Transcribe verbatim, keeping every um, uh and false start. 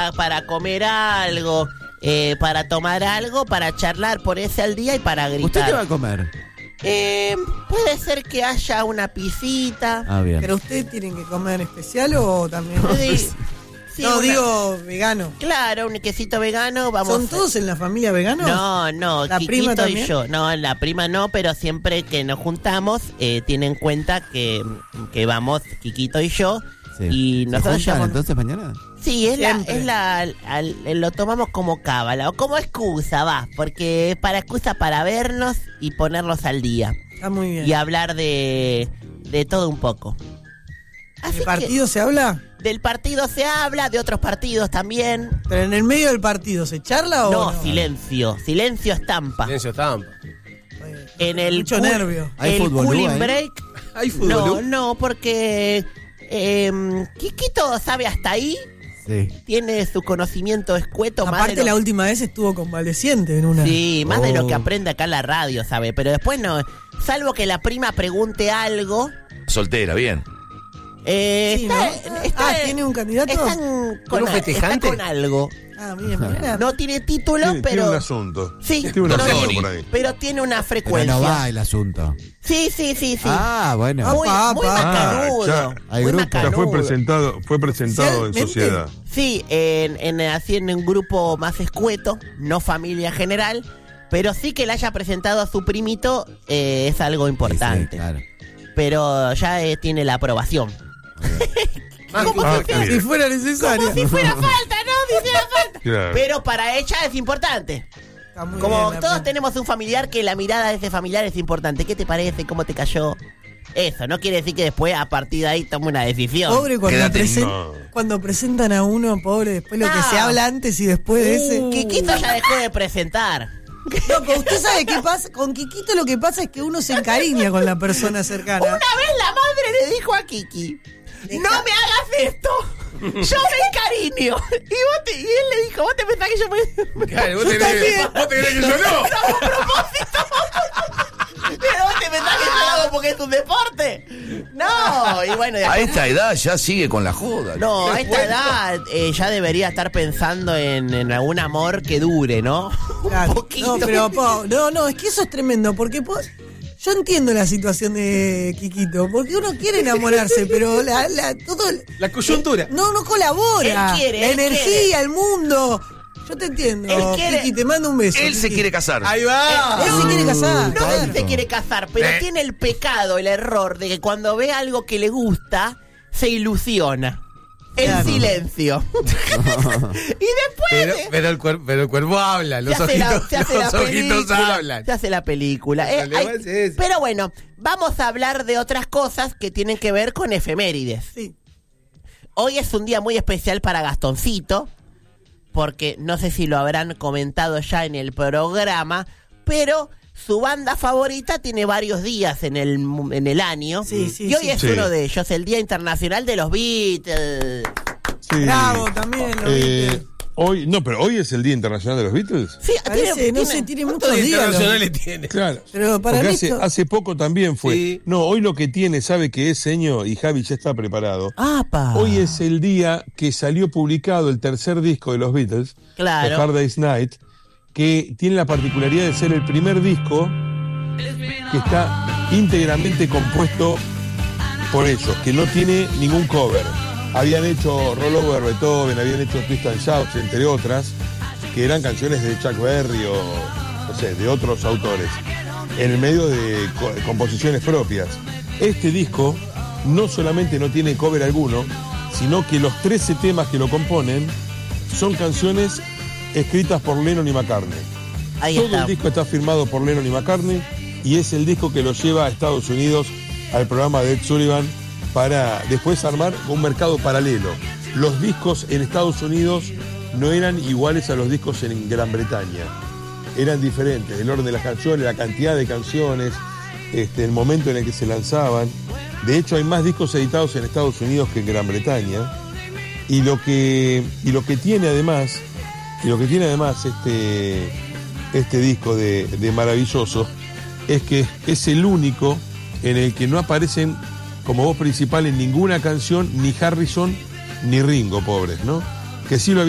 para, para comer algo, eh, para tomar algo, para charlar, ponerse al día y para gritar. ¿Usted qué va a comer? Eh, puede ser que haya una pisita. Ah, bien. ¿Pero ustedes tienen que comer especial o también? Sí, sí, no, una- digo vegano. Claro, un quesito vegano, vamos. ¿Son todos en la familia veganos? No, no, ¿La Kikito prima y también? yo. No, la prima no, pero siempre que nos juntamos, eh, tiene en cuenta que, que vamos Kikito y yo. Sí. Y ¿Se nosotros juntan llevamos- entonces mañana? Sí, es la, Siempre. es la, al- lo tomamos como cábala o como excusa, va, porque es para excusa para vernos y ponernos al día Está muy bien. y hablar de, de todo un poco. Así ¿El que partido se habla? del partido se habla, de otros partidos también. ¿Pero en el medio del partido se charla o No, no? silencio, silencio estampa. Silencio estampa. En el Mucho cool- nervio. ¿Hay el fútbol cooling ahí? break. ¿Hay fútbol? No, no, porque eh, Kikito sabe hasta ahí, Sí. tiene su conocimiento escueto más de Aparte lo- la última vez estuvo convaleciente en una. Sí, más de lo que Oh. aprende acá en la radio, ¿sabe? Pero después no, salvo que la prima pregunte algo. Soltera, bien. Eh, Sí, está, ¿no? está- Ah, ¿tiene un candidato? Están con, un a- festejante? está con algo. Ah, bien, mira. No tiene título, Tiene, pero. tiene un asunto. Sí, tiene un no, asunto Tony. por ahí. pero tiene una Pero frecuencia. no va el asunto. Sí, sí, sí, sí. Ah, bueno. muy, Apa, muy apa. macanudo. Ah, ya. Hay muy grupo. Ya macanudo. fue presentado, fue presentado en Oficialmente. sociedad. Sí, en, en, así en un grupo más escueto, no familia general, pero sí que le haya presentado a su primito eh, es algo importante. Sí, claro. Pero ya eh, tiene la aprobación. ¿Cómo Ah, si fuera- mire. Si fuera necesario. como si fuera falta, ¿no? Si fuera falta. Claro. Pero para ella es importante. Está muy Como bien la todos prima. tenemos un familiar que la mirada de ese familiar es importante. ¿Qué te parece? ¿Cómo te cayó? Eso, no quiere decir que después a partir de ahí tome una decisión. Pobre cuando, Quédate. presen- No. cuando presentan a uno, pobre, después lo que No. se habla antes y después de ese. Uh, Kikito ya dejó de presentar. Loco, usted sabe qué pasa. Con Kikito lo que pasa es que uno se encariña con la persona cercana. Una vez la madre le dijo a Kiki, no me hagas esto, yo me encariño. Y, vos te- y él le dijo, vos te pensás que yo me... Claro, vos te crees, vos te crees que yo no. hago a propósito. Pero vos te pensás que yo lo hago porque es un deporte. No, y bueno, A después... esta edad ya sigue con la joda. No, a esta edad eh, ya debería estar pensando en, en algún amor que dure, ¿no? Claro. Un poquito. No, pero po, no, no, es que eso es tremendo, porque po- yo entiendo la situación de Kikito, porque uno quiere enamorarse, pero la, la, todo La coyuntura. no, no colabora. Él quiere, la él energía, quiere. el mundo. Yo te entiendo. Él quiere- Kiki, te mando un beso. Él se Kiki. quiere casar. Ahí va. Él se quiere casar. No claro. sé si se quiere casar, pero Eh. tiene el pecado, el error de que cuando ve algo que le gusta, se ilusiona. En Claro. silencio. y después Pero, eh, pero, el cuerpo, pero el cuerpo habla, los se hace la, ojitos, se hace los la ojitos película. hablan. Se hace la película. El Eh, problema hay- es ese. pero bueno, vamos a hablar de otras cosas que tienen que ver con efemérides. Sí. Hoy es un día muy especial para Gastoncito, porque no sé si lo habrán comentado ya en el programa, pero su banda favorita tiene varios días en el, mu- en el año. Sí, sí, y hoy sí. es Sí. uno de ellos, el Día Internacional de los Beatles. Sí. Bravo, también lo Eh, viste. hoy, no, pero hoy es el Día Internacional de los Beatles. Sí, Parece, tiene- no tiene- sé, tiene muchos ¿Cuántos días. lo- internacionales tiene? Claro. Pero para Porque mí hace, esto- hace poco también fue. Sí. No, hoy lo que tiene, sabe que es, señor, y Javi ya está preparado. ¡Apa! Hoy es el día que salió publicado el tercer disco de los Beatles, Claro. The Hard Day's Night, que tiene la particularidad de ser el primer disco que está íntegramente compuesto por ellos, que no tiene ningún cover. Habían hecho Roll Over Beethoven, habían hecho Twist and Shout, entre otras, que eran canciones de Chuck Berry o, no sé, de otros autores, en el medio de co- composiciones propias. Este disco no solamente no tiene cover alguno, sino que los trece temas que lo componen son canciones escritas por Lennon y McCartney. Ahí Todo está. el disco está firmado por Lennon y McCartney y es el disco que lo lleva a Estados Unidos al programa de Ed Sullivan para después armar un mercado paralelo. Los discos en Estados Unidos no eran iguales a los discos en Gran Bretaña. Eran diferentes, el orden de las canciones, la cantidad de canciones, este, el momento en el que se lanzaban. De hecho, hay más discos editados en Estados Unidos que en Gran Bretaña. Y lo que, y lo que tiene además, y lo que tiene además este, este disco de, de maravilloso, es que es el único en el que no aparecen como voz principal en ninguna canción ni Harrison ni Ringo, pobres, ¿no? Que sí lo había